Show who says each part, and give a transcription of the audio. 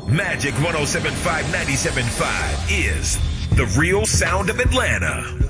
Speaker 1: Magic 107.5, 97.5 is the real sound of Atlanta.